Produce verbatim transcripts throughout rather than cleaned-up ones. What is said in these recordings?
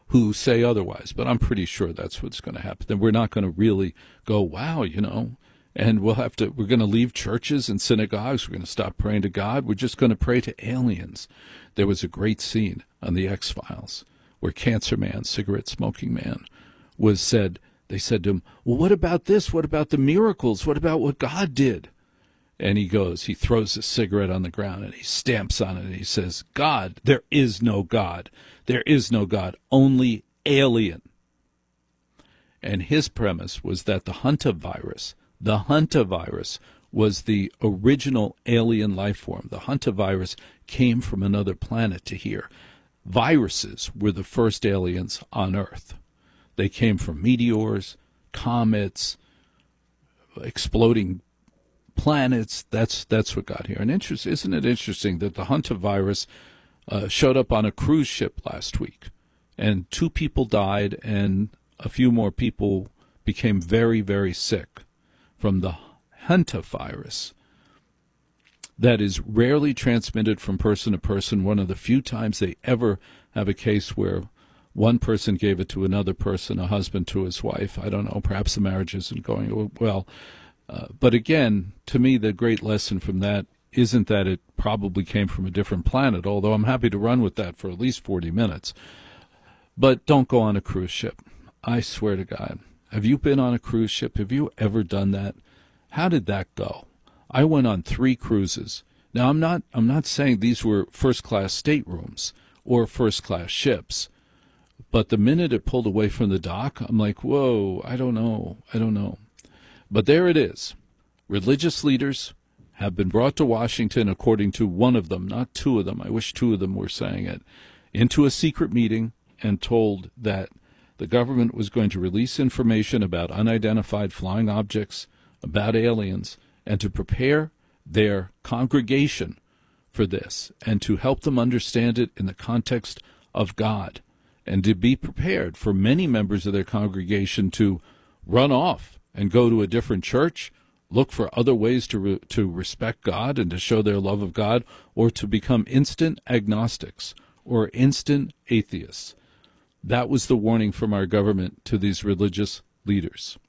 who say otherwise, but I'm pretty sure that's what's going to happen. Then we're not going to really go, wow, you know, and we'll have to, we're going to leave churches and synagogues. We're going to stop praying to God. We're just going to pray to aliens. There was a great scene on the X-Files where Cancer Man, cigarette smoking man, was said, they said to him, well, what about this? What about the miracles? What about what God did? And he goes, he throws a cigarette on the ground and he stamps on it and he says, God, there is no God. There is no God, only alien. And his premise was that the hantavirus, the hantavirus was the original alien life form. The hantavirus came from another planet to here. Viruses were the first aliens on Earth. They came from meteors, comets, exploding planets. That's that's what got here. And interest, isn't it interesting that the hantavirus uh, showed up on a cruise ship last week, and two people died, and a few more people became very, very sick from the hantavirus that is rarely transmitted from person to person. One of the few times they ever have a case where one person gave it to another person, a husband to his wife. I don't know, perhaps the marriage isn't going well. Uh, but again, to me, the great lesson from that isn't that it probably came from a different planet, although I'm happy to run with that for at least forty minutes. But don't go on a cruise ship. I swear to God. Have you been on a cruise ship? Have you ever done that? How did that go? I went on three cruises. Now, I'm not, I'm not saying these were first-class staterooms or first-class ships. But the minute it pulled away from the dock, I'm like, whoa, I don't know, I don't know. But there it is. Religious leaders have been brought to Washington, according to one of them, not two of them, I wish two of them were saying it, into a secret meeting and told that the government was going to release information about unidentified flying objects, about aliens, and to prepare their congregation for this and to help them understand it in the context of God, and to be prepared for many members of their congregation to run off and go to a different church, look for other ways to re- to respect God and to show their love of God, or to become instant agnostics or instant atheists. That was the warning from our government to these religious leaders.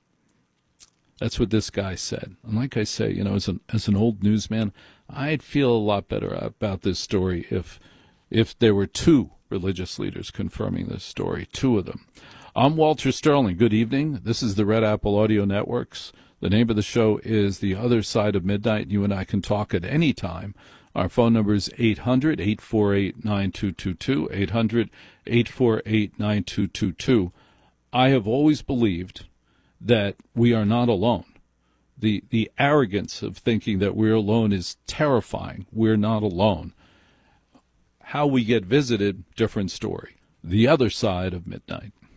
That's what this guy said. And like I say, you know, as an as an old newsman, I'd feel a lot better about this story if if there were two religious leaders confirming this story, two of them. I'm Walter Sterling. Good evening. This is the Red Apple Audio Networks. The name of the show is The Other Side of Midnight. You and I can talk at any time. Our phone number is eight hundred, eight four eight, nine two two two, eight hundred, eight four eight, nine two two two. I have always believed that we are not alone. The, the arrogance of thinking that we're alone is terrifying. We're not alone. How we get visited, different story. The Other Side of Midnight.